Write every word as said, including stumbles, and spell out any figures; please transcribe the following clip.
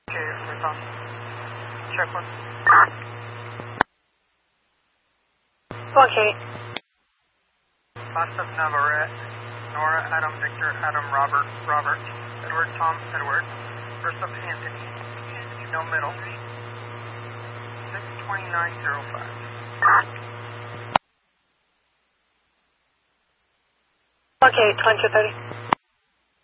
Okay, response. Check one. Okay. Last of Navarrete. Nora, Adam, Victor, Adam, Robert, Robert. Edward, Tom, Edward. First of Anthony. No middle. six twenty-nine oh five. Okay, twenty thirty.